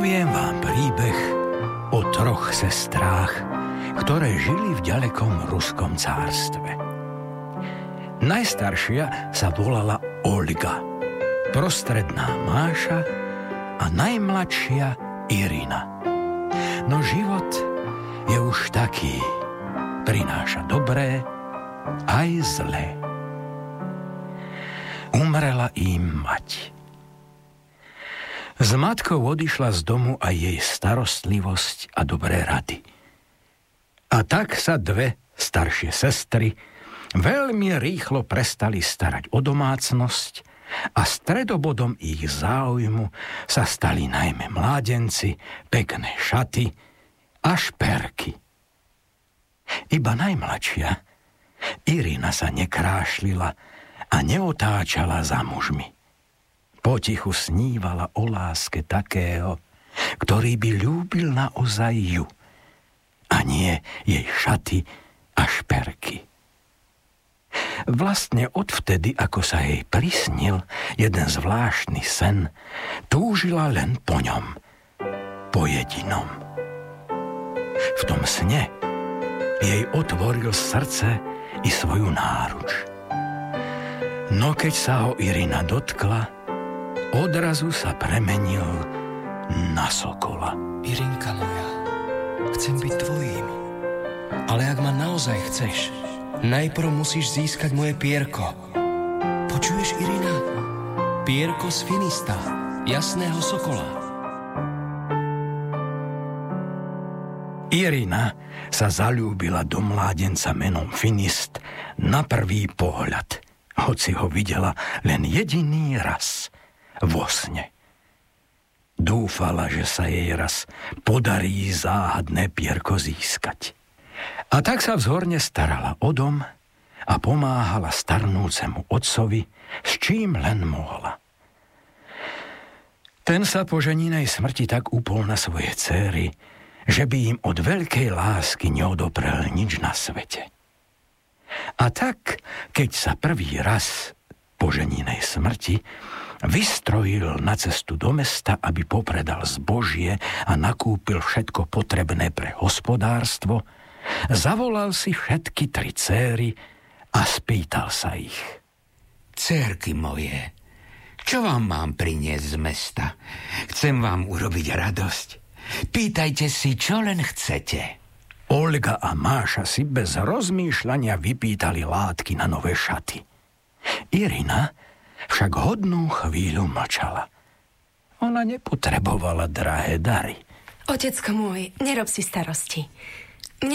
Poviem vám príbeh o 3 sestrách, ktoré žili v ďalekom Ruskom cárstve. Najstaršia sa volala Olga, prostredná Máša a najmladšia Irina. No život je už taký, prináša dobré aj zlé. Umrela im mať. S matkou odišla z domu aj jej starostlivosť a dobré rady. A tak sa 2 staršie sestry veľmi rýchlo prestali starať o domácnosť a stredobodom ich záujmu sa stali najmä mládenci, pekné šaty a šperky. Iba najmladšia Irina sa nekrášlila a neotáčala za mužmi. Potichu snívala o láske takého, ktorý by ľúbil naozaj ju, a nie jej šaty a šperky. Vlastne odvtedy, ako sa jej prisnil jeden zvláštny sen, túžila len po ňom, po jedinom. V tom sne jej otvoril srdce i svoju náruč. No keď sa ho Irina dotkla, odrazu sa premenil na sokola. Irinka moja, chcem byť tvojím. Ale ak ma naozaj chceš, najprv musíš získať moje pierko. Počuješ, Irina? Pierko z Finista, jasného sokola. Irina sa zaľúbila do mládenca menom Finist na prvý pohľad, hoci ho videla len jediný raz vo sne. Dúfala, že sa jej raz podarí záhadné pierko získať. A tak sa vzhorne starala o dom a pomáhala starnúcemu otcovi, s čím len mohla. Ten sa po ženinej smrti tak upol na svoje céry, že by im od veľkej lásky neodoprel nič na svete. A tak, keď sa prvý raz po ženinej smrti vystrojil na cestu do mesta, aby popredal zbožie a nakúpil všetko potrebné pre hospodárstvo, zavolal si všetky 3 céry a spýtal sa ich. Cérky moje, čo vám mám priniesť z mesta? Chcem vám urobiť radosť. Pýtajte si, čo len chcete. Olga a Máša si bez rozmýšľania vypýtali látky na nové šaty. Irina však hodnú chvíľu mlčala. Ona nepotrebovala drahé dary. Otecko môj, nerob si starosti.